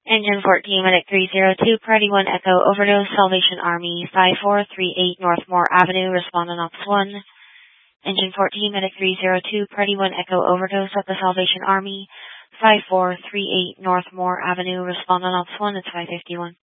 Engine 14, Medic 302, Priority 1 Echo Overdose, Salvation Army 5438 Northmore Avenue, responding Ops 1. Engine 14, Medic 302, Priority 1 Echo Overdose at the Salvation Army 5438 Northmore Avenue, responding Ops 1, it's 551.